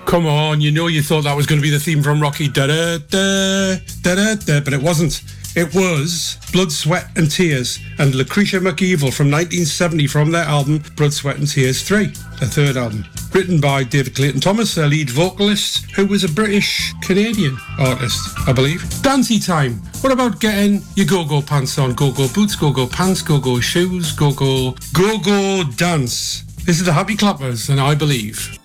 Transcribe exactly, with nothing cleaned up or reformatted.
Come on, you know you thought that was going to be the theme from Rocky. Da-da-da, da-da-da, but it wasn't. It was Blood, Sweat and Tears and Lucretia McEvil from nineteen seventy from their album Blood, Sweat and Tears three, their third album. Written by David Clayton Thomas, their lead vocalist, who was a British-Canadian artist, I believe. Dancey time. What about getting your go-go pants on? Go-go boots, go-go pants, go-go shoes, go-go... Go-go dance. This is the Happy Clappers, and I believe...